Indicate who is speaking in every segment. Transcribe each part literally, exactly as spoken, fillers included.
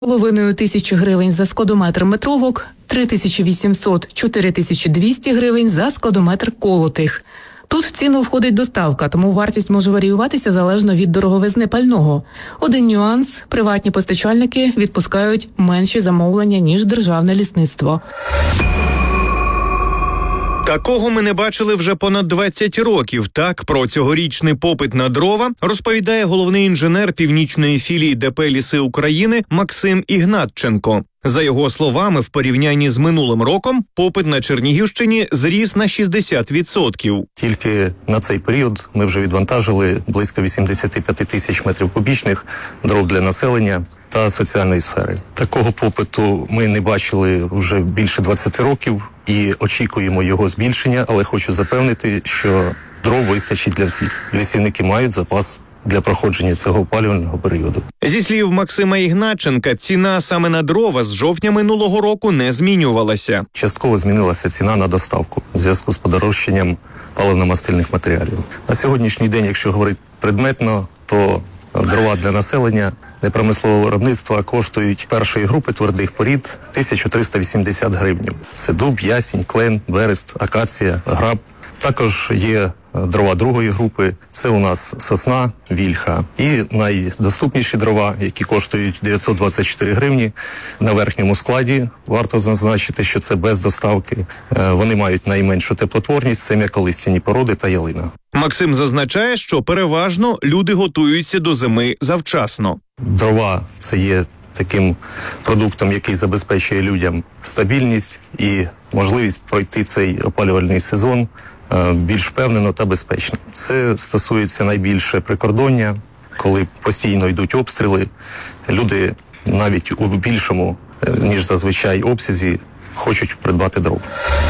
Speaker 1: половиною тисячі гривень за складометр метровок, три тисячі вісімсот - чотири тисячі двісті гривень за складометр колотих. Тут в ціну входить доставка, тому вартість може варіюватися залежно від дороговизни пального. Один нюанс – приватні постачальники відпускають менші замовлення, ніж державне лісництво.
Speaker 2: Такого ми не бачили вже понад двадцять років. Так, про цьогорічний попит на дрова розповідає головний інженер північної філії ДП «Ліси України» Максим Ігнатченко. За його словами, в порівнянні з минулим роком попит на Чернігівщині зріс на шістдесят відсотків.
Speaker 3: Тільки на цей період ми вже відвантажили близько вісімдесят п'ять тисяч метрів кубічних дров для населення та соціальної сфери. Такого попиту ми не бачили вже більше двадцять років і очікуємо його збільшення, але хочу запевнити, що дров вистачить для всіх. Лісівники мають запас для проходження цього опалювального періоду.
Speaker 2: Зі слів Максима Ігнатченка, ціна саме на дрова з жовтня минулого року не змінювалася.
Speaker 3: Частково змінилася ціна на доставку в зв'язку з подорожчанням паливно-мастильних матеріалів. На сьогоднішній день, якщо говорити предметно, то дрова для населення непромислового виробництва коштують першої групи твердих порід тисячу триста вісімдесят гривень. Це дуб, ясінь, клен, берест, акація, граб. Також є дрова другої групи, це у нас сосна, вільха. І найдоступніші дрова, які коштують дев'ятсот двадцять чотири гривні на верхньому складі. Варто зазначити, що це без доставки. Вони мають найменшу теплотворність, це м'яколистяні породи та ялина.
Speaker 2: Максим зазначає, що переважно люди готуються до зими завчасно.
Speaker 3: Дрова – це є таким продуктом, який забезпечує людям стабільність і можливість пройти цей опалювальний сезон більш впевнено та безпечно. Це стосується найбільше прикордоння, коли постійно йдуть обстріли. Люди навіть у більшому, ніж зазвичай, обсязі хочуть придбати дров.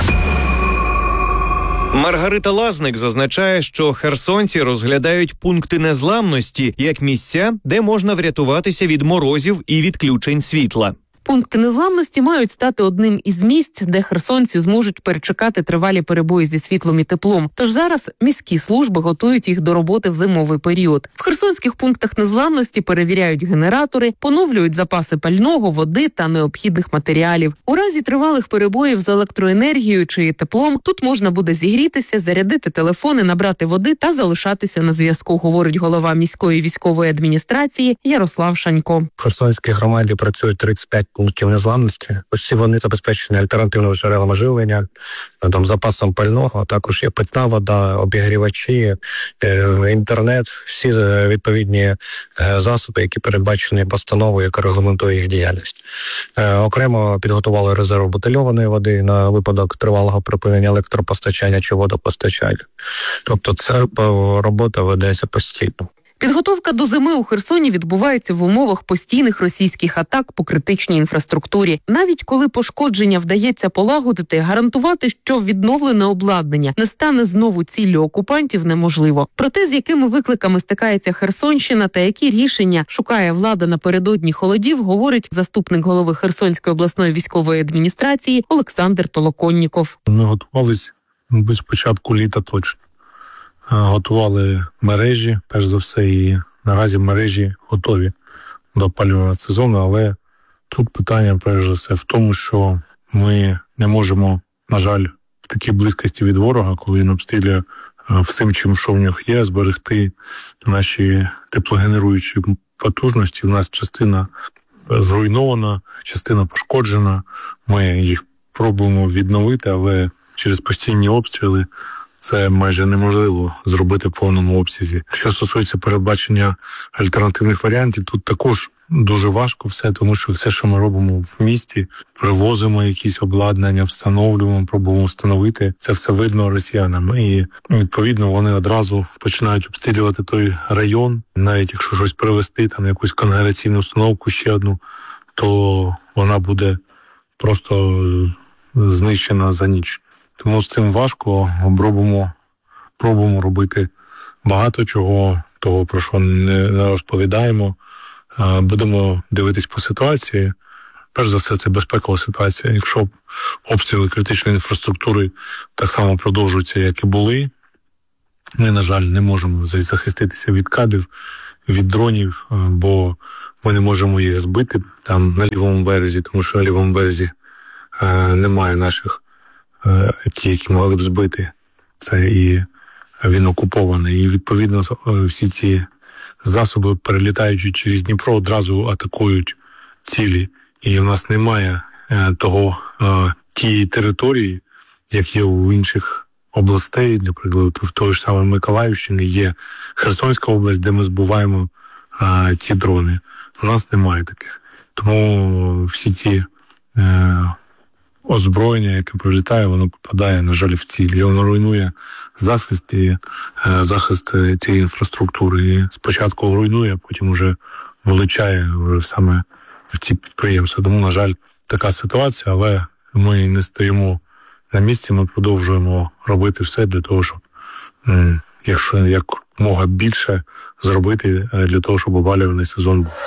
Speaker 2: Маргарита Лазник зазначає, що херсонці розглядають пункти незламності як місця, де можна врятуватися від морозів і відключень світла.
Speaker 4: Пункти незламності мають стати одним із місць, де херсонці зможуть перечекати тривалі перебої зі світлом і теплом. Тож зараз міські служби готують їх до роботи в зимовий період. В херсонських пунктах незламності перевіряють генератори, поновлюють запаси пального, води та необхідних матеріалів. У разі тривалих перебоїв з електроенергією чи теплом тут можна буде зігрітися, зарядити телефони, набрати води та залишатися на зв'язку, говорить голова міської військової адміністрації Ярослав Шанько.
Speaker 5: В Херсонській громаді працюють тридцять п'ять пунктів незламності. Усі вони забезпечені альтернативними джерелами живлення, там запасом пального, також є питна вода, обігрівачі, інтернет, всі відповідні засоби, які передбачені постановою, яка регламентує їх діяльність. Окремо підготували резерв бутильованої води на випадок тривалого припинення електропостачання чи водопостачання. Тобто ця робота ведеться постійно.
Speaker 4: Підготовка до зими у Херсоні відбувається в умовах постійних російських атак по критичній інфраструктурі. Навіть коли пошкодження вдається полагодити, гарантувати, що відновлене обладнання не стане знову ціллю окупантів, неможливо. Про те, з якими викликами стикається Херсонщина та які рішення шукає влада напередодні холодів, говорить заступник голови Херсонської обласної військової адміністрації Олександр Толоконніков.
Speaker 6: Ми готувалися з початку літа точно. Готували мережі, перш за все, і наразі мережі готові до опалювального сезону, але тут питання, перш за все, в тому, що ми не можемо, на жаль, в такій близькості від ворога, коли він обстрілює всім, чим що в нього є, зберегти наші теплогенеруючі потужності. У нас частина зруйнована, частина пошкоджена, ми їх пробуємо відновити, але через постійні обстріли це майже неможливо зробити в повному обсязі. Що стосується передбачення альтернативних варіантів, тут також дуже важко все, тому що все, що ми робимо в місті, привозимо якісь обладнання, встановлюємо, пробуємо встановити, це все видно росіянам. І, відповідно, вони одразу починають обстрілювати той район. Навіть якщо щось привезти, там якусь конгрегаційну установку, ще одну, то вона буде просто знищена за ніч. Тому з цим важко, пробуємо, пробуємо робити багато чого, того, про що не, не розповідаємо. Будемо дивитись по ситуації. Перш за все, це безпекова ситуація. Якщо обстріли критичної інфраструктури так само продовжуються, як і були, ми, на жаль, не можемо захиститися від кабів, від дронів, бо ми не можемо їх збити там на лівому березі, тому що на лівому березі е, немає наших е, ті, які могли б збити. Це і він окупований. І відповідно всі ці засоби, перелітаючи через Дніпро, одразу атакують цілі. І в нас немає е, того е, тієї території, як є у інших областей, наприклад, в той ж самій Миколаївщині є Херсонська область, де ми збиваємо а, ці дрони. У нас немає таких. Тому всі ці е, озброєння, яке прилітає, воно попадає, на жаль, в ціль. І воно руйнує захист і е, захист цієї інфраструктури. І спочатку руйнує, а потім вже вилучає вже саме в ці підприємства. Тому, на жаль, така ситуація, але ми не стоїмо на місці, ми продовжуємо робити все для того, щоб, якщо якомога більше, зробити для того, щоб опалювальний сезон був.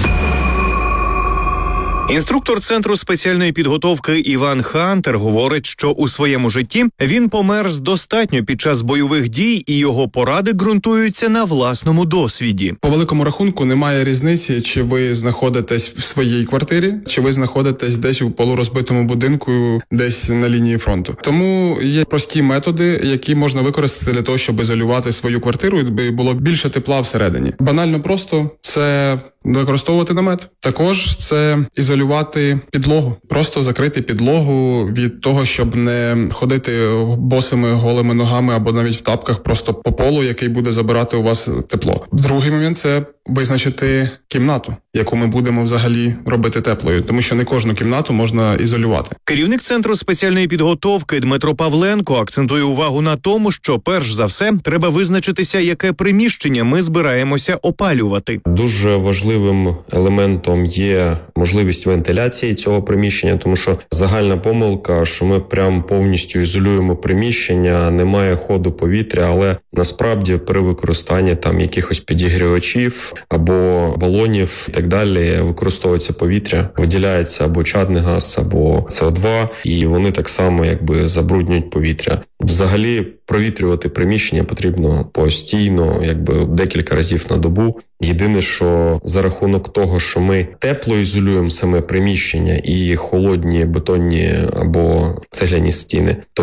Speaker 2: Інструктор Центру спеціальної підготовки Іван Хантер говорить, що у своєму житті він померз достатньо під час бойових дій, і його поради ґрунтуються на власному досвіді.
Speaker 7: По великому рахунку немає різниці, чи ви знаходитесь в своїй квартирі, чи ви знаходитесь десь у полурозбитому будинку, десь на лінії фронту. Тому є прості методи, які можна використати для того, щоб ізолювати свою квартиру, і було більше тепла всередині. Банально просто – це використовувати намет. Також це ізолювати підлогу. Просто закрити підлогу від того, щоб не ходити босими голими ногами або навіть в тапках просто по полу, який буде забирати у вас тепло. Другий момент – це визначити кімнату, яку ми будемо взагалі робити теплою, тому що не кожну кімнату можна ізолювати.
Speaker 2: Керівник Центру спеціальної підготовки Дмитро Павленко акцентує увагу на тому, що перш за все треба визначитися, яке приміщення ми збираємося опалювати.
Speaker 8: Дуже важливим елементом є можливість вентиляції цього приміщення, тому що загальна помилка, що ми прям повністю ізолюємо приміщення, немає ходу повітря, але насправді при використанні там якихось підігрівачів або балонів і так далі використовується повітря, виділяється або чадний газ, або С О два, і вони так само якби забруднюють повітря. Взагалі провітрювати приміщення потрібно постійно, якби декілька разів на добу. Єдине, що за рахунок того, що ми тепло ізолюємо саме приміщення і холодні бетонні або цегляні стіни, то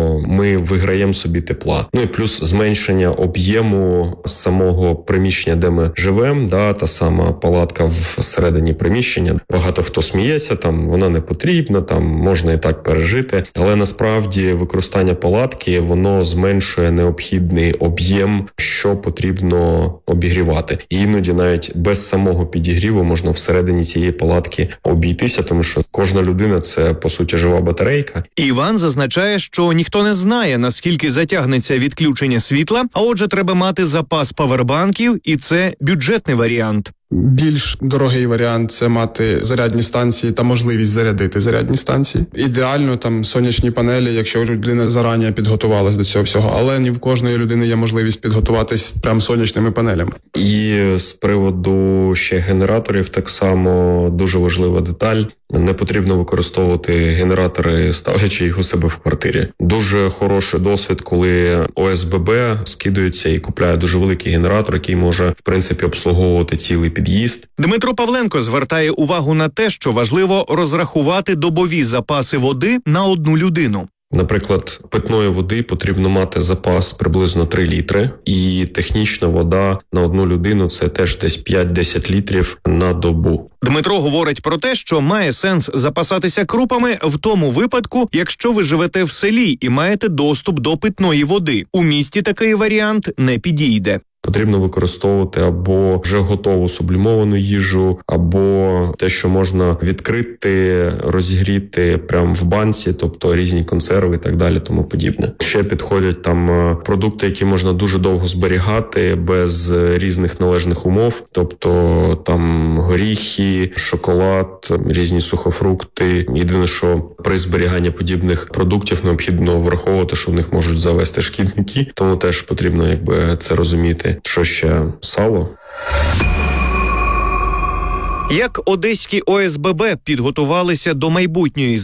Speaker 8: ми виграємо собі тепла. Ну і плюс зменшення об'єму самого приміщення, де ми живемо, да, та сама палатка всередині приміщення. Багато хто сміється, там вона не потрібна, там можна і так пережити, але насправді використання палатки, воно зменшує необхідний об'єм, що потрібно обігрівати. І іноді навіть без самого підігріву можна всередині цієї палатки обійтися, тому що кожна людина – це, по суті, жива батарейка.
Speaker 2: Іван зазначає, що ніхто не знає, наскільки затягнеться відключення світла, а отже, треба мати запас павербанків, і це бюджетний варіант.
Speaker 7: Більш дорогий варіант – це мати зарядні станції та можливість зарядити зарядні станції. Ідеально там сонячні панелі, якщо людина зарані підготувалась до цього всього, але не в кожної людини є можливість підготуватись прям сонячними панелями.
Speaker 8: І з приводу ще генераторів так само дуже важлива деталь. Не потрібно використовувати генератори, ставлячи їх у себе в квартирі. Дуже хороший досвід, коли О С Б Б скидується і купляє дуже великий генератор, який може, в принципі, обслуговувати цілий під'їзд.
Speaker 2: Дмитро Павленко звертає увагу на те, що важливо розрахувати добові запаси води на одну людину.
Speaker 8: Наприклад, питної води потрібно мати запас приблизно три літри, і технічна вода на одну людину – це теж десь п'ять-десять літрів на добу.
Speaker 2: Дмитро говорить про те, що має сенс запасатися крупами в тому випадку, якщо ви живете в селі і маєте доступ до питної води. У місті такий варіант не підійде.
Speaker 8: Потрібно використовувати або вже готову сублімовану їжу, або те, що можна відкрити, розігріти прямо в банці, тобто різні консерви і так далі, тому подібне. Ще підходять там продукти, які можна дуже довго зберігати без різних належних умов, тобто там горіхи, шоколад, різні сухофрукти. Єдине, що при зберіганні подібних продуктів необхідно враховувати, що в них можуть завести шкідники, тому теж потрібно якби це розуміти. Що ще? Сало?
Speaker 2: Як одеські О С Б Б підготувалися до майбутньої зими,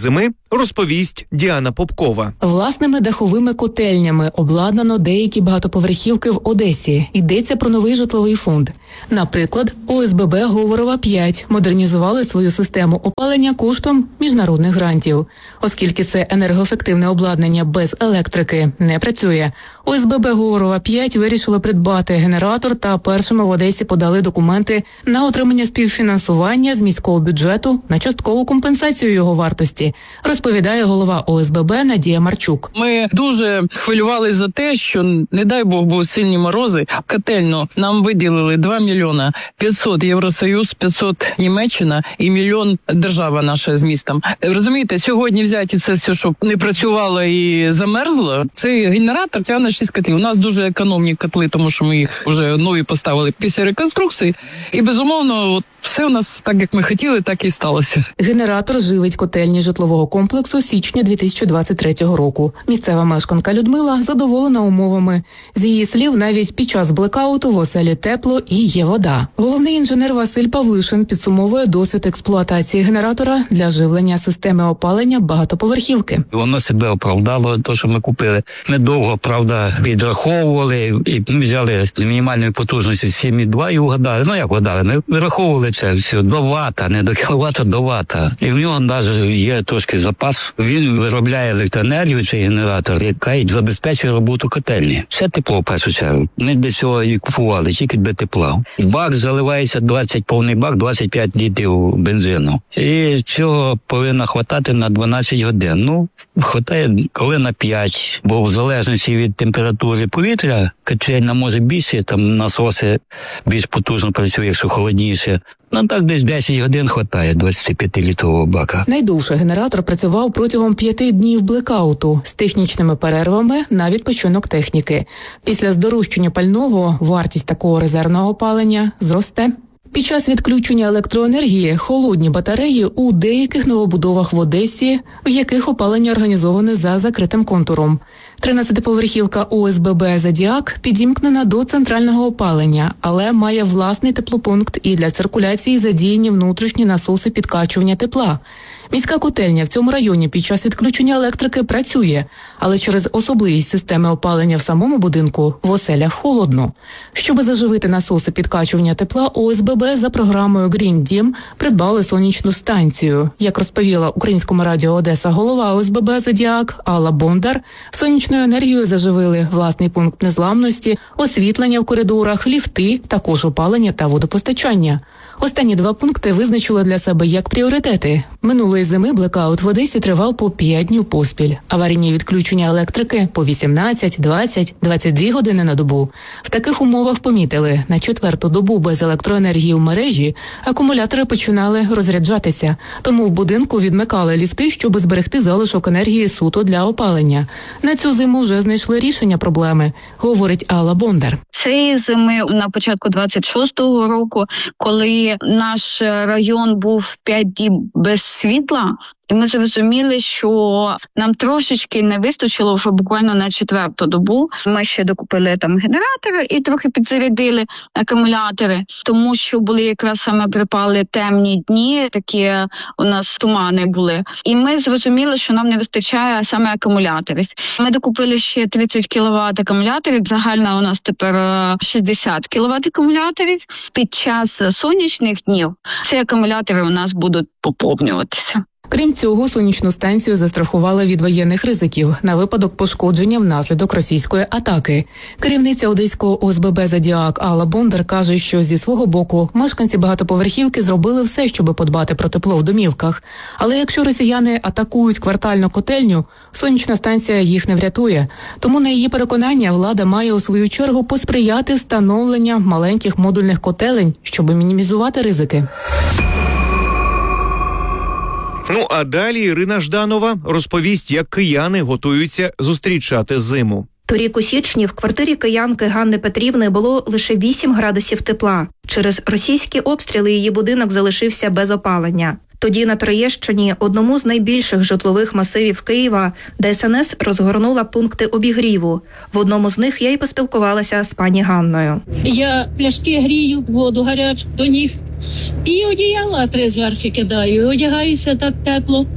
Speaker 2: розповість Діана Попкова.
Speaker 1: Власними даховими котельнями обладнано деякі багатоповерхівки в Одесі. Йдеться про новий житловий фонд. Наприклад, О С Б Б Говорова п'ять модернізували свою систему опалення коштом міжнародних грантів. Оскільки це енергоефективне обладнання без електрики не працює, О С Б Б Говорова п'ять вирішили придбати генератор та першими в Одесі подали документи на отримання співфінансування з міського бюджету на часткову компенсацію його вартості, розповідає голова О С Б Б Надія Марчук.
Speaker 9: Ми дуже хвилювалися за те, що, не дай Бог, будуть сильні морози. Котельну нам виділили два мільйона п'ятсот Євросоюз, п'ятсот Німеччина і мільйон держава наша з містом. Розумієте, сьогодні взяти це все, щоб не працювало і замерзло, цей генератор тягне шість котлів. У нас дуже економні котли, тому що ми їх вже нові поставили після реконструкції. І, безумовно, от все у нас так, як ми хотіли, так і сталося.
Speaker 1: Генератор живить котельні житлового комплексу січня дві тисячі двадцять третього року. Місцева мешканка Людмила задоволена умовами. З її слів, навіть під час блекауту в оселі тепло і є вода. Головний інженер Василь Павлишин підсумовує досвід експлуатації генератора для живлення системи опалення багатоповерхівки.
Speaker 10: Воно себе оправдало, те, що ми купили. Ми довго, правда, підраховували і ми взяли з мінімальної потужності сім і два і угадали. Ну, як вгадали? Ми вираховували це все до вата, не до кіловата, до вата. І в нього навіть є трошки запас. Він виробляє електроенергію, цей генератор, яка й забезпечує роботу котельні. Все тепло, в першу чергу. Ми для цього і купували, тільки для тепла. Бак заливається двадцять, повний бак, двадцять п'ять літрів бензину. І цього повинно хватати на дванадцять годин. Ну, хватає коли на п'ять, бо в залежності від температури повітря, котельня може більше, там насоси більш потужно працюють, якщо холодніше. Ну так десь десять годин хватає двадцятип'ятилітрового бака.
Speaker 1: Найдовше генератор працював протягом п'яти днів блекауту з технічними перервами на відпочинок техніки. Після здорожчання пального вартість такого резервного опалення зросте. Під час відключення електроенергії холодні батареї у деяких новобудовах в Одесі, в яких опалення організоване за закритим контуром. тринадцятиповерхівка О С Б Б «Зодіак» підімкнена до центрального опалення, але має власний теплопункт і для циркуляції задіяні внутрішні насоси підкачування тепла. Міська котельня в цьому районі під час відключення електрики працює, але через особливість системи опалення в самому будинку в оселях холодно. Щоби заживити насоси підкачування тепла, О С Б Б за програмою Green Дім придбали сонячну станцію. Як розповіла Українському радіо Одеса голова О С Б Б «Зодіак» Алла Бондар, сонячною енергією заживили власний пункт незламності, освітлення в коридорах, ліфти, також опалення та водопостачання. Останні два пункти визначили для себе як пріоритети. Минулої зими блекаут в Одесі тривав по п'ять днів поспіль. Аварійні відключення електрики по вісімнадцять, двадцять, двадцять дві години на добу. В таких умовах помітили, на четверту добу без електроенергії в мережі акумулятори починали розряджатися. Тому в будинку відмикали ліфти, щоб зберегти залишок енергії суто для опалення. На цю зиму вже знайшли рішення проблеми, говорить Алла Бондар.
Speaker 11: Цієї зими на початку двадцять шостого року, коли наш район був п'ять діб без світла, і ми зрозуміли, що нам трошечки не вистачило вже буквально на четверту добу. Ми ще докупили там генератори і трохи підзарядили акумулятори, тому що були якраз саме припали темні дні, такі у нас тумани були. І ми зрозуміли, що нам не вистачає саме акумуляторів. Ми докупили ще тридцять кіловат акумуляторів, загально у нас тепер шістдесят кіловат акумуляторів. Під час сонячних днів ці акумулятори у нас будуть поповнюватися.
Speaker 1: Крім цього, сонячну станцію застрахували від воєнних ризиків на випадок пошкодження внаслідок російської атаки. Керівниця одеського О С Б Б «Зодіак» Алла Бондар каже, що зі свого боку мешканці багатоповерхівки зробили все, щоб подбати про тепло в домівках. Але якщо росіяни атакують квартальну котельню, сонячна станція їх не врятує. Тому, на її переконання, влада має у свою чергу посприяти встановленню маленьких модульних котелень, щоб мінімізувати ризики.
Speaker 2: Ну а далі Ірина Жданова розповість, як кияни готуються зустрічати зиму.
Speaker 12: Торік у січні в квартирі киянки Ганни Петрівни було лише вісім градусів тепла. Через російські обстріли її будинок залишився без опалення. Тоді на Троєщині, одному з найбільших житлових масивів Києва, Де Ес Ен Ес розгорнула пункти обігріву. В одному з них я й поспілкувалася з пані Ганною.
Speaker 13: Я пляшки грію, воду гарячу до ніг. І одіяла три зверхи кидаю, і одягаюся так тепло.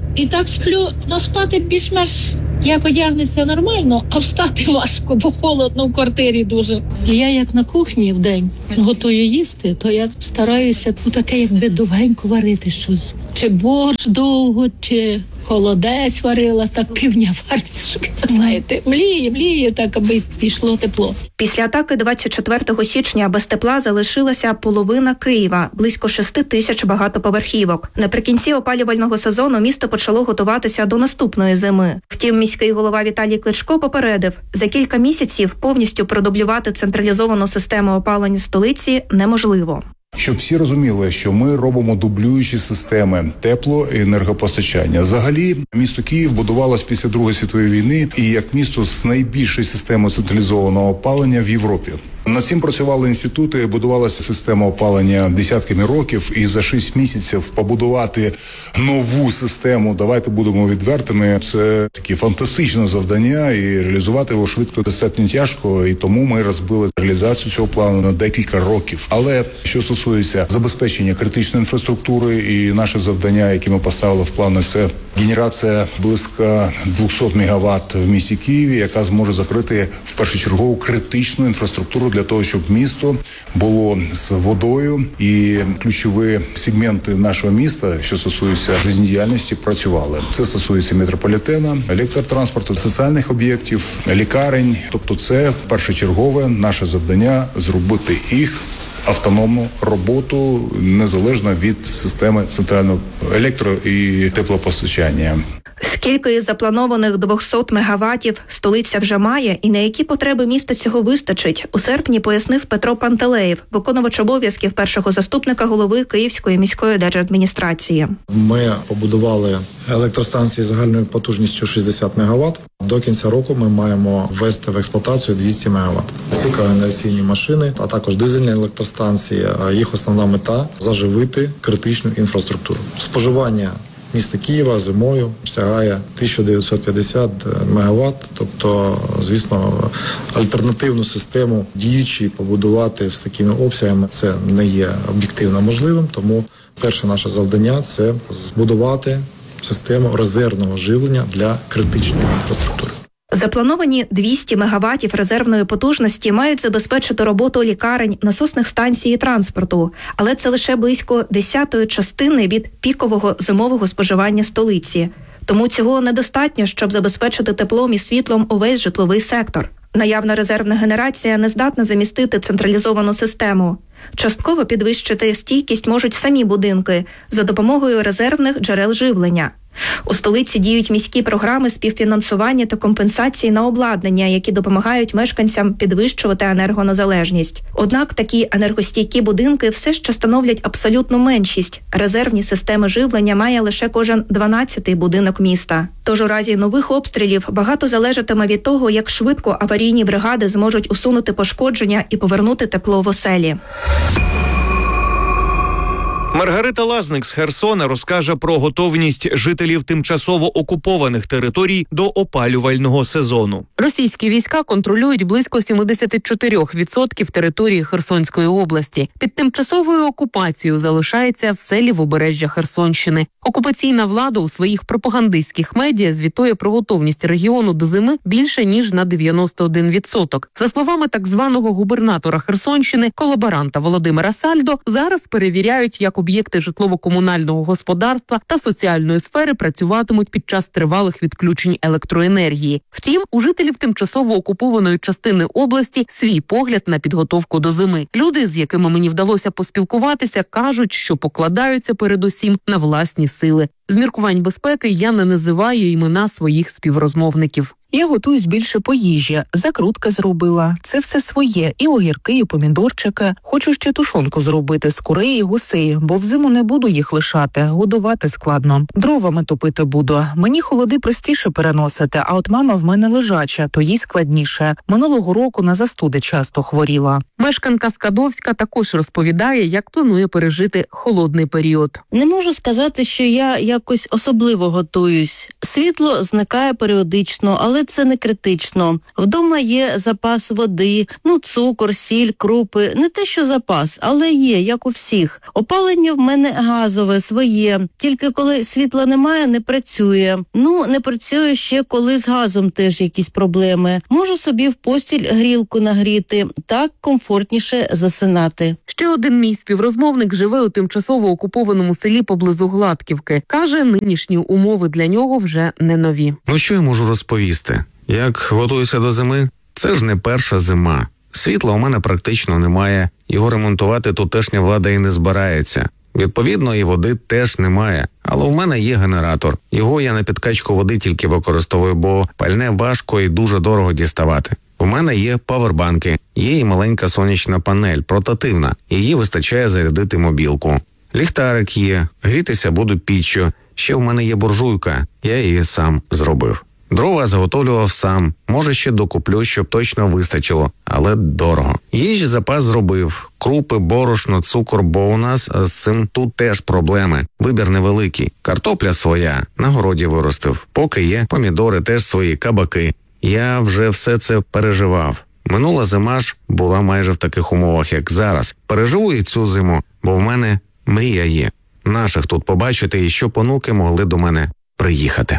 Speaker 13: І так сплю, ну спати більш-менш як одягнеться нормально, а встати важко, бо холодно в квартирі дуже. І я як на кухні вдень готую їсти, то я стараюся ну, таке якби довгенько варити щось. Чи борщ довго, чи холодець варила, так півдня вариться, щоб, знаєте, мліє, мліє, так, аби пішло тепло.
Speaker 12: Після атаки двадцять четвертого січня без тепла залишилася половина Києва, близько шести тисяч багатоповерхівок. Наприкінці опалювального сезону місто почало готуватися до наступної зими. Втім, міський голова Віталій Кличко попередив, за кілька місяців повністю продублювати централізовану систему опалення столиці неможливо.
Speaker 14: Щоб всі розуміли, що ми робимо дублюючі системи тепло- і енергопостачання. Взагалі, місто Київ будувалось після Другої світової війни і як місто з найбільшою системою централізованого опалення в Європі. Над цим працювали інститути, будувалася система опалення десятками років, і за шість місяців побудувати нову систему, давайте будемо відвертими, це таке фантастичне завдання, і реалізувати його швидко достатньо тяжко, і тому ми розбили реалізацію цього плану на декілька років. Але що стосується забезпечення критичної інфраструктури, і наше завдання, яке ми поставили в плани, це генерація близько двісті мегаватт в місті Києві, яка зможе закрити в першочергову критичну інфраструктуру для того, щоб місто було з водою, і ключові сегменти нашого міста, що стосуються життєдіяльності, працювали. Це стосується метрополітена, електротранспорту, соціальних об'єктів, лікарень. Тобто це першочергове наше завдання – зробити їх автономну роботу незалежно від системи центрального електро- і теплопостачання.
Speaker 12: Скільки із запланованих двісті мегаваттів столиця вже має і на які потреби міста цього вистачить, у серпні пояснив Петро Пантелеєв, виконувач обов'язків першого заступника голови Київської міської держадміністрації.
Speaker 15: Ми побудували електростанції загальною потужністю шістдесят мегаватт. До кінця року ми маємо ввести в експлуатацію двісті мегаватт. Ці кондиційні машини, а також дизельні електростанції, їх основна мета – заживити критичну інфраструктуру. Споживання міста Києва зимою сягає тисяча дев'ятсот п'ятдесят мегаватт, тобто, звісно, альтернативну систему діючі побудувати з такими обсягами це не є об'єктивно можливим, тому перше наше завдання – це збудувати систему резервного живлення для критичної інфраструктури.
Speaker 12: Заплановані двісті мегаваттів резервної потужності мають забезпечити роботу лікарень, насосних станцій і транспорту, але це лише близько десятої частини від пікового зимового споживання столиці. Тому цього недостатньо, щоб забезпечити теплом і світлом увесь житловий сектор. Наявна резервна генерація не здатна замістити централізовану систему. Частково підвищити стійкість можуть самі будинки за допомогою резервних джерел живлення. У столиці діють міські програми співфінансування та компенсації на обладнання, які допомагають мешканцям підвищувати енергонезалежність. Однак такі енергостійкі будинки все ще становлять абсолютну меншість. Резервні системи живлення має лише кожен дванадцятий будинок міста. Тож у разі нових обстрілів багато залежатиме від того, як швидко аварійні бригади зможуть усунути пошкодження і повернути тепло в оселі.
Speaker 2: Маргарита Лазник з Херсона розкаже про готовність жителів тимчасово окупованих територій до опалювального сезону.
Speaker 4: Російські війська контролюють близько сімдесят чотири відсотки території Херсонської області. Під тимчасовою окупацією залишається все лівобережжя Херсонщини. Окупаційна влада у своїх пропагандистських медіа звітує про готовність регіону до зими більше ніж на дев'яносто один відсоток. За словами так званого губернатора Херсонщини, колаборанта Володимира Сальдо, зараз перевіряють, як об'єкти житлово-комунального господарства та соціальної сфери працюватимуть під час тривалих відключень електроенергії. Втім, у жителів тимчасово окупованої частини області свій погляд на підготовку до зими. Люди, з якими мені вдалося поспілкуватися, кажуть, що покладаються передусім на власні сили. З міркувань безпеки я не називаю імена своїх співрозмовників.
Speaker 16: Я готуюсь більше по їжі, закрутки зробила. Це все своє, і огірки, і помідорчики. Хочу ще тушонку зробити з курей і гусей, бо взиму не буду їх лишати, годувати складно. Дровами топити буду. Мені холоди простіше переносити, а от мама в мене лежача, то їй складніше. Минулого року на застуди часто хворіла.
Speaker 4: Мешканка Скадовська також розповідає, як планує пережити холодний період.
Speaker 17: Не можу сказати, що я якось особливо готуюсь. Світло зникає періодично, але але це не критично. Вдома є запас води, ну цукор, сіль, крупи. Не те, що запас, але є, як у всіх. Опалення в мене газове, своє. Тільки коли світла немає, не працює. Ну, не працює ще, коли з газом теж якісь проблеми. Можу собі в постіль грілку нагріти. Так комфортніше засинати.
Speaker 4: Ще один мій співрозмовник живе у тимчасово окупованому селі поблизу Гладківки. Каже, нинішні умови для нього вже не нові.
Speaker 18: Ну що я можу розповісти? Як готуюся до зими? Це ж не перша зима. Світла у мене практично немає. Його ремонтувати тутешня влада і не збирається. Відповідно, і води теж немає. Але у мене є генератор. Його я на підкачку води тільки використовую, бо пальне важко і дуже дорого діставати. У мене є павербанки, є і маленька сонячна панель, портативна. Її вистачає зарядити мобілку. Ліхтарик є, грітися буду піччю. Ще в мене є буржуйка, я її сам зробив. Дрова заготовлював сам, може ще докуплю, щоб точно вистачило, але дорого. Їжі запас зробив, крупи, борошно, цукор, бо у нас з цим тут теж проблеми. Вибір невеликий. Картопля своя, на городі виростив. Поки є помідори, теж свої, кабаки. Я вже все це переживав. Минула зима ж була майже в таких умовах, як зараз. Переживу і цю зиму, бо в мене мрія є. Наших тут побачити і щоб онуки могли до мене приїхати.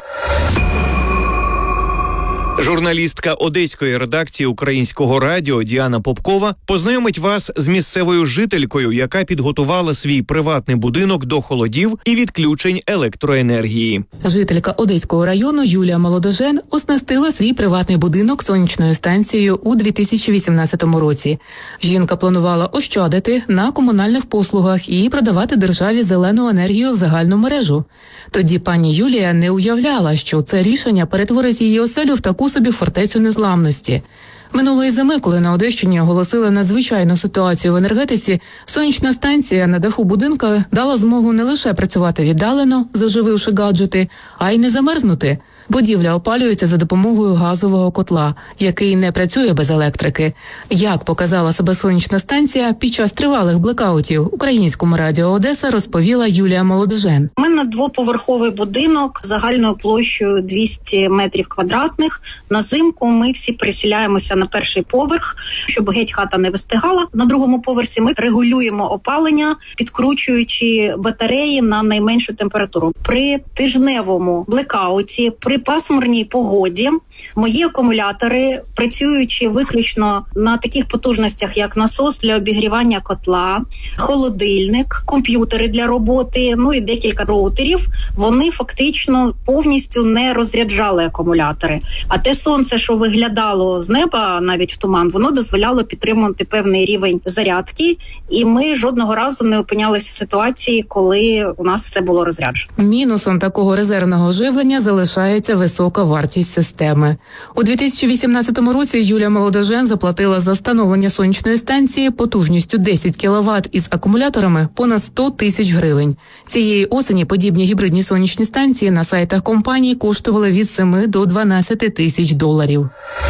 Speaker 2: Журналістка одеської редакції Українського радіо Діана Попкова познайомить вас з місцевою жителькою, яка підготувала свій приватний будинок до холодів і відключень електроенергії.
Speaker 1: Жителька Одеського району Юлія Молодожен оснастила свій приватний будинок сонячною станцією у дві тисячі вісімнадцятому році. Жінка планувала ощадити на комунальних послугах і продавати державі зелену енергію в загальну мережу. Тоді пані Юлія не уявляла, що це рішення перетворить її оселю в таку собі фортецю незламності. Минулої зими, коли на Одещині оголосили надзвичайну ситуацію в енергетиці, сонячна станція на даху будинка дала змогу не лише працювати віддалено, зажививши гаджети, а й не замерзнути. Будівля опалюється за допомогою газового котла, який не працює без електрики. Як показала себе сонячна станція під час тривалих блекаутів, Українському радіо Одеса розповіла Юлія Молодожен.
Speaker 19: У мене двоповерховий будинок загальною площею двісті метрів квадратних. На зимку ми всі переселяємося на перший поверх, щоб геть хата не вистигала. На другому поверсі ми регулюємо опалення, підкручуючи батареї на найменшу температуру. При тижневому блекауті, при пасмурній погоді мої акумулятори, працюючи виключно на таких потужностях, як насос для обігрівання котла, холодильник, комп'ютери для роботи, ну і декілька роутерів, вони фактично повністю не розряджали акумулятори. А те сонце, що виглядало з неба, навіть в туман, воно дозволяло підтримувати певний рівень зарядки, і ми жодного разу не опинялись в ситуації, коли у нас все було розряджено.
Speaker 1: Мінусом такого резервного живлення залишається висока вартість системи. У дві тисячі вісімнадцятому році Юлія Молодожен заплатила за встановлення сонячної станції потужністю десять кіловат із акумуляторами понад сто тисяч гривень. Цієї осені подібні гібридні сонячні станції на сайтах компаній коштували від семи до дванадцяти тисяч доларів.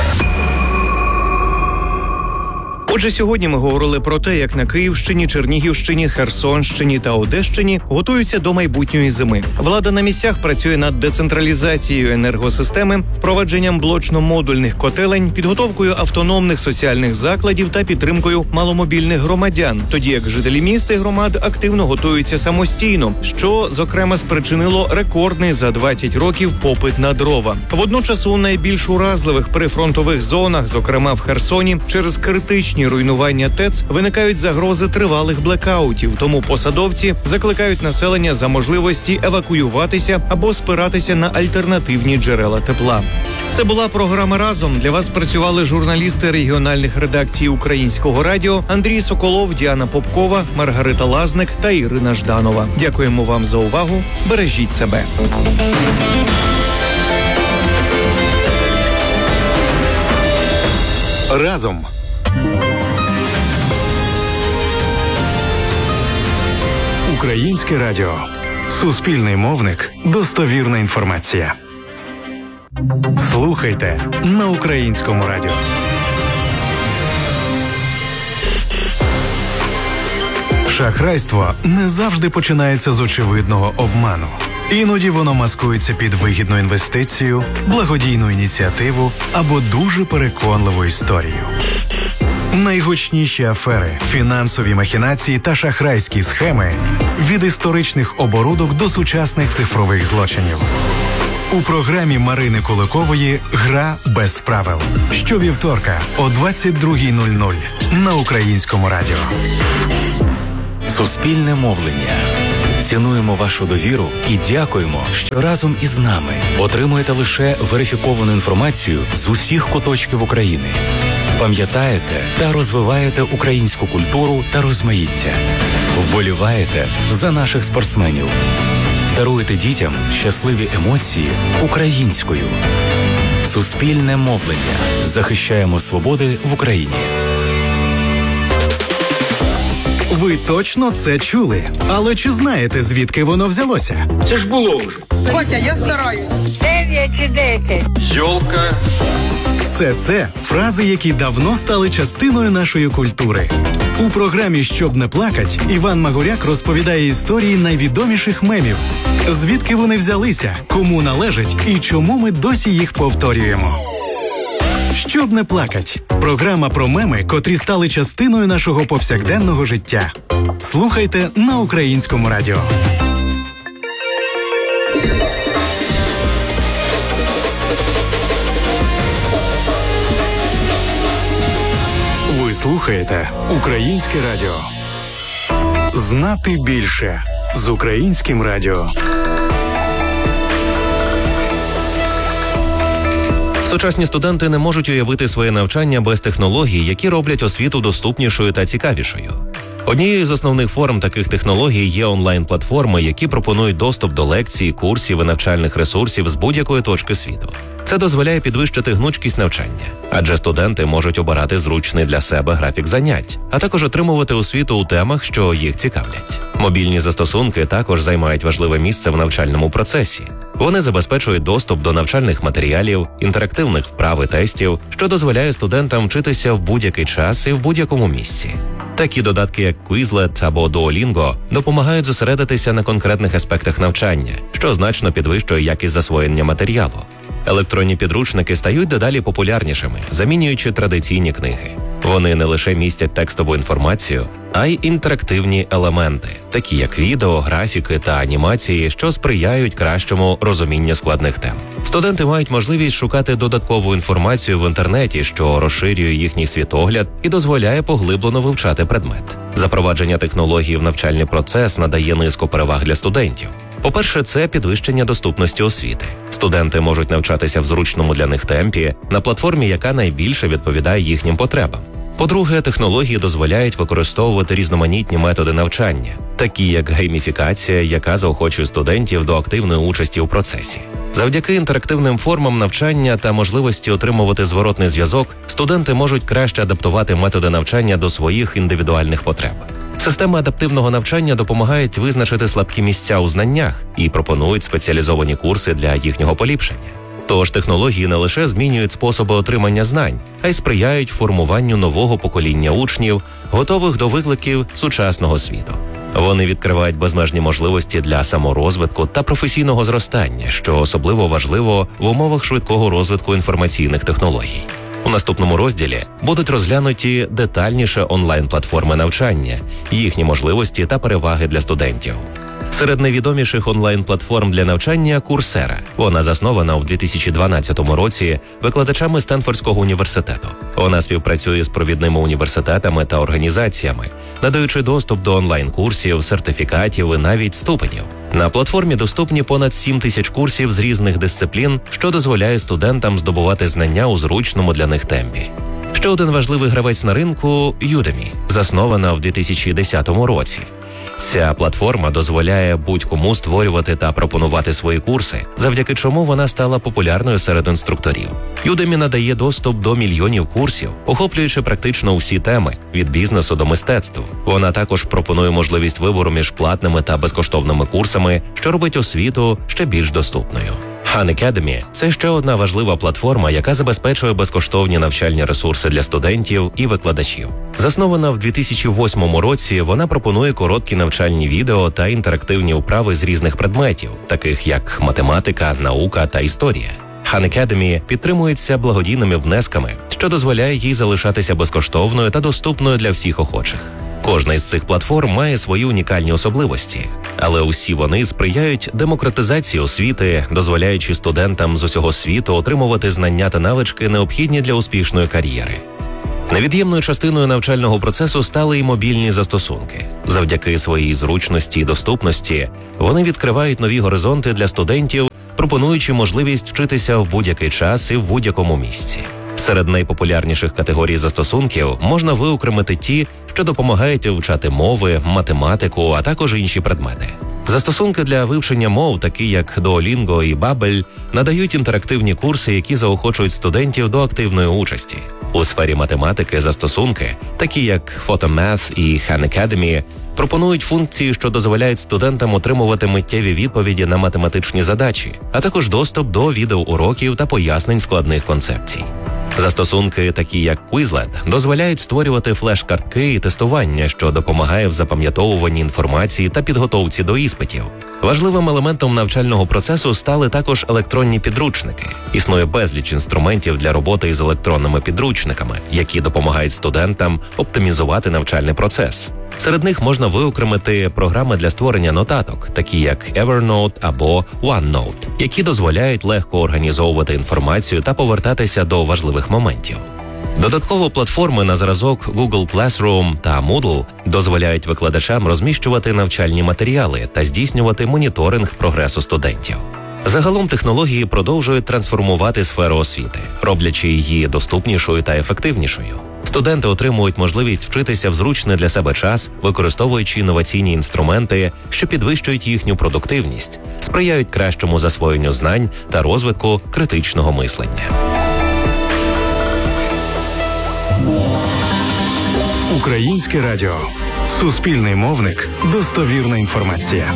Speaker 2: Отже, сьогодні ми говорили про те, як на Київщині, Чернігівщині, Херсонщині та Одещині готуються до майбутньої зими. Влада на місцях працює над децентралізацією енергосистеми, впровадженням блочно-модульних котелень, підготовкою автономних соціальних закладів та підтримкою маломобільних громадян, тоді як жителі міст і громад активно готуються самостійно, що, зокрема, спричинило рекордний за двадцять років попит на дрова. Водночас у найбільш уразливих прифронтових зонах, зокрема в Херсоні, через критичні руйнування ТЕЦ виникають загрози тривалих блекаутів, тому посадовці закликають населення за можливості евакуюватися або спиратися на альтернативні джерела тепла. Це була програма «Разом». Для вас працювали журналісти регіональних редакцій Українського радіо Андрій Соколов, Діана Попкова, Маргарита Лазник та Ірина Жданова. Дякуємо вам за увагу. Бережіть себе.
Speaker 20: Разом. Українське радіо. Суспільний мовник. Достовірна інформація. Слухайте на Українському радіо. Шахрайство не завжди починається з очевидного обману. Іноді воно маскується під вигідну інвестицію, благодійну ініціативу або дуже переконливу історію. Найгучніші афери, фінансові махінації та шахрайські схеми від історичних оборудок до сучасних цифрових злочинів. У програмі Марини Куликової «Гра без правил» щовівторка о двадцять другій нуль нуль на Українському радіо.
Speaker 21: Суспільне мовлення. Цінуємо вашу довіру і дякуємо, що разом із нами отримуєте лише верифіковану інформацію з усіх куточків України. Пам'ятаєте та розвиваєте українську культуру та розмаїття. Вболіваєте за наших спортсменів. Даруєте дітям щасливі емоції українською. Суспільне мовлення. Захищаємо свободи в Україні.
Speaker 20: Ви точно це чули. Але чи знаєте, звідки воно взялося?
Speaker 22: Це ж було вже. Котя, я стараюсь.
Speaker 23: Дев'ять чи десять.
Speaker 20: Йолка. Все це фрази, які давно стали частиною нашої культури. У програмі «Щоб не плакать» Іван Магуряк розповідає історії найвідоміших мемів. Звідки вони взялися, кому належать і чому ми досі їх повторюємо. «Щоб не плакать» – програма про меми, котрі стали частиною нашого повсякденного життя. Слухайте на Українському радіо. Ви слухаєте Українське радіо. Знати більше з Українським радіо.
Speaker 24: Сучасні студенти не можуть уявити своє навчання без технологій, які роблять освіту доступнішою та цікавішою. Однією з основних форм таких технологій є онлайн-платформи, які пропонують доступ до лекцій, курсів і навчальних ресурсів з будь-якої точки світу. Це дозволяє підвищити гнучкість навчання, адже студенти можуть обирати зручний для себе графік занять, а також отримувати освіту у темах, що їх цікавлять. Мобільні застосунки також займають важливе місце в навчальному процесі. Вони забезпечують доступ до навчальних матеріалів, інтерактивних вправ і тестів, що дозволяє студентам вчитися в будь-який час і в будь-якому місці. Такі додатки, як Quizlet або Duolingo, допомагають зосередитися на конкретних аспектах навчання, що значно підвищує якість засвоєння матеріалу. Електронні підручники стають дедалі популярнішими, замінюючи традиційні книги. Вони не лише містять текстову інформацію, а й інтерактивні елементи, такі як відео, графіки та анімації, що сприяють кращому розумінню складних тем. Студенти мають можливість шукати додаткову інформацію в інтернеті, що розширює їхній світогляд і дозволяє поглиблено вивчати предмет. Запровадження технологій в навчальний процес надає низку переваг для студентів. По-перше, це підвищення доступності освіти. Студенти можуть навчатися в зручному для них темпі, на платформі, яка найбільше відповідає їхнім потребам. По-друге, технології дозволяють використовувати різноманітні методи навчання, такі як гейміфікація, яка заохочує студентів до активної участі у процесі. Завдяки інтерактивним формам навчання та можливості отримувати зворотний зв'язок, студенти можуть краще адаптувати методи навчання до своїх індивідуальних потреб. Системи адаптивного навчання допомагають визначити слабкі місця у знаннях і пропонують спеціалізовані курси для їхнього поліпшення. Тож технології не лише змінюють способи отримання знань, а й сприяють формуванню нового покоління учнів, готових до викликів сучасного світу. Вони відкривають безмежні можливості для саморозвитку та професійного зростання, що особливо важливо в умовах швидкого розвитку інформаційних технологій. У наступному розділі будуть розглянуті детальніше онлайн-платформи навчання, їхні можливості та переваги для студентів. Серед найвідоміших онлайн-платформ для навчання – Coursera. Вона заснована у дві тисячі дванадцятому році викладачами Стенфордського університету. Вона співпрацює з провідними університетами та організаціями, надаючи доступ до онлайн-курсів, сертифікатів і навіть ступенів. На платформі доступні понад сім тисяч курсів з різних дисциплін, що дозволяє студентам здобувати знання у зручному для них темпі. Ще один важливий гравець на ринку – Udemy, заснована в дві тисячі десятому році. Ця платформа дозволяє будь-кому створювати та пропонувати свої курси, завдяки чому вона стала популярною серед інструкторів. Udemy надає доступ до мільйонів курсів, охоплюючи практично усі теми – від бізнесу до мистецтва. Вона також пропонує можливість вибору між платними та безкоштовними курсами, що робить освіту ще більш доступною. Khan Academy – це ще одна важлива платформа, яка забезпечує безкоштовні навчальні ресурси для студентів і викладачів. Заснована в дві тисячі восьмому році, вона пропонує короткі навчальні відео та інтерактивні вправи з різних предметів, таких як математика, наука та історія. Khan Academy підтримується благодійними внесками, що дозволяє їй залишатися безкоштовною та доступною для всіх охочих. Кожна із цих платформ має свої унікальні особливості, але усі вони сприяють демократизації освіти, дозволяючи студентам з усього світу отримувати знання та навички, необхідні для успішної кар'єри. Невід'ємною частиною навчального процесу стали й мобільні застосунки. Завдяки своїй зручності і доступності вони відкривають нові горизонти для студентів, пропонуючи можливість вчитися в будь-який час і в будь-якому місці. Серед найпопулярніших категорій застосунків можна виокремити ті, що допомагають вивчати мови, математику, а також інші предмети. Застосунки для вивчення мов, такі як Duolingo і Babbel, надають інтерактивні курси, які заохочують студентів до активної участі. У сфері математики застосунки, такі як Photomath і Khan Academy, пропонують функції, що дозволяють студентам отримувати миттєві відповіді на математичні задачі, а також доступ до відеоуроків та пояснень складних концепцій. Застосунки, такі як Quizlet, дозволяють створювати флеш-картки і тестування, що допомагає в запам'ятовуванні інформації та підготовці до іспитів. Важливим елементом навчального процесу стали також електронні підручники. Існує безліч інструментів для роботи із електронними підручниками, які допомагають студентам оптимізувати навчальний процес. Серед них можна виокремити програми для створення нотаток, такі як Evernote або OneNote, які дозволяють легко організовувати інформацію та повертатися до важливих моментів. Додатково платформи на зразок Google Classroom та Moodle дозволяють викладачам розміщувати навчальні матеріали та здійснювати моніторинг прогресу студентів. Загалом технології продовжують трансформувати сферу освіти, роблячи її доступнішою та ефективнішою. Студенти отримують можливість вчитися в зручний для себе час, використовуючи інноваційні інструменти, що підвищують їхню продуктивність, сприяють кращому засвоєнню знань та розвитку критичного мислення.
Speaker 20: Українське радіо. Суспільний мовник. Достовірна інформація.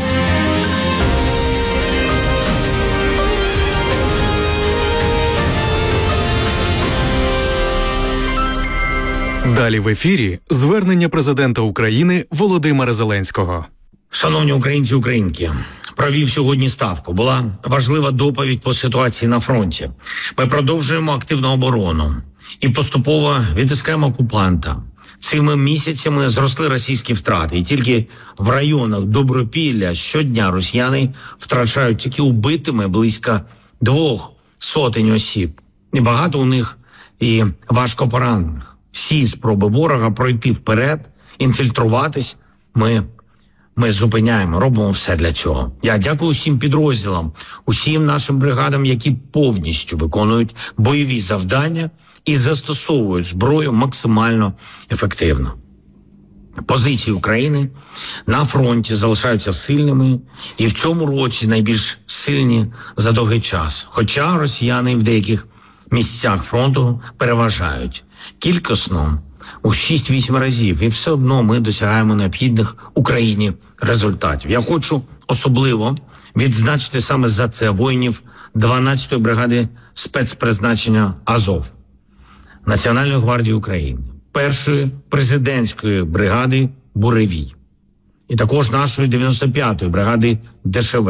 Speaker 20: Далі в ефірі звернення президента України Володимира Зеленського.
Speaker 3: Шановні українці і українки, провів сьогодні ставку. Була важлива доповідь по ситуації на фронті. Ми продовжуємо активну оборону і поступово відтискаємо окупанта. Цими місяцями зросли російські втрати. І тільки в районах Добропілля щодня росіяни втрачають тільки убитими близько двох сотень осіб. І багато у них і важко поранених. Всі спроби ворога пройти вперед, інфільтруватись, ми, ми зупиняємо, робимо все для цього. Я дякую всім підрозділам, усім нашим бригадам, які повністю виконують бойові завдання і застосовують зброю максимально ефективно. Позиції України на фронті залишаються сильними і в цьому році найбільш сильні за довгий час. Хоча росіяни в деяких місцях фронту переважають кількісно у шість-вісім разів, і все одно ми досягаємо необхідних Україні результатів. Я хочу особливо відзначити саме за це воїнів дванадцятої бригади спецпризначення «Азов» Національної гвардії України, першої президентської бригади «Буревій» і також нашої дев'яносто п'ятої бригади ДШВ,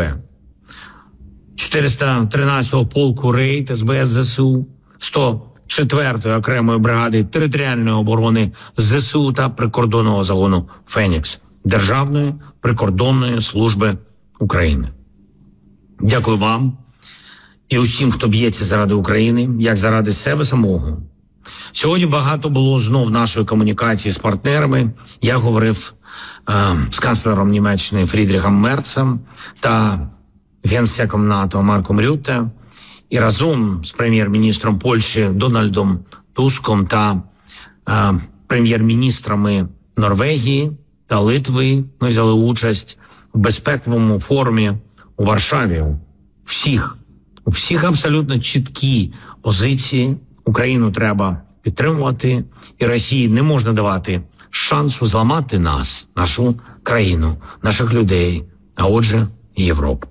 Speaker 3: чотириста тринадцятого полку «Рейд» ес-бе-ес зе-се-у, сто четвертої окремої бригади територіальної оборони зе-се-у та прикордонного загону «Фенікс» Державної прикордонної служби України. Дякую вам і усім, хто б'ється заради України, як заради себе самого. Сьогодні багато було знов нашої комунікації з партнерами. Я говорив е, з канцлером Німеччини Фрідріхом Мерцем та генсеком НАТО Марком Рютте, і разом з прем'єр-міністром Польщі Дональдом Туском та е, прем'єр-міністрами Норвегії та Литви ми взяли участь у безпековому форумі у Варшаві. У всіх, у всіх абсолютно чіткі позиції. Україну треба підтримувати, і Росії не можна давати шансу зламати нас, нашу країну, наших людей, а отже, і Європу.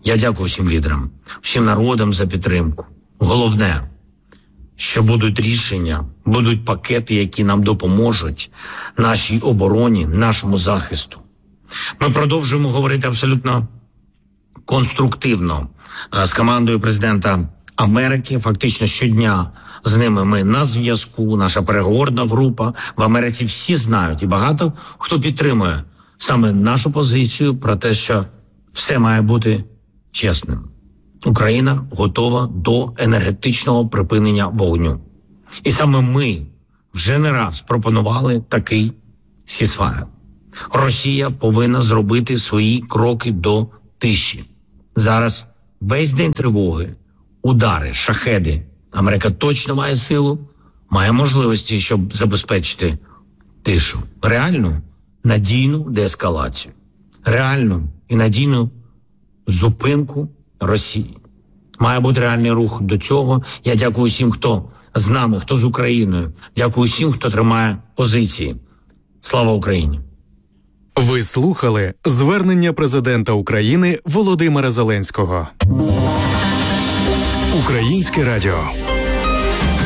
Speaker 3: Я дякую всім лідерам, всім народам за підтримку. Головне, що будуть рішення, будуть пакети, які нам допоможуть нашій обороні, нашому захисту. Ми продовжуємо говорити абсолютно конструктивно з командою президента Америки. Фактично щодня з ними ми на зв'язку, наша переговорна група. В Америці всі знають і багато хто підтримує саме нашу позицію про те, що все має бути чесним. Україна готова до енергетичного припинення вогню. І саме ми вже не раз пропонували такий сісфаєр. Росія повинна зробити свої кроки до тиші. Зараз весь день тривоги, удари, шахеди. Америка точно має силу, має можливості, щоб забезпечити тишу. Реальну, надійну деескалацію. Реальну і надійну зупинку Росії. Має бути реальний рух до цього. Я дякую всім, хто з нами, хто з Україною. Дякую всім, хто тримає позиції. Слава Україні!
Speaker 20: Ви слухали звернення президента України Володимира Зеленського. Українське радіо.